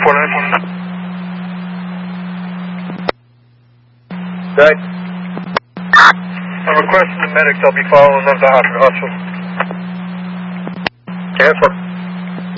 Right. I'm requesting the medics. I'll be following them to hospital. Cancel.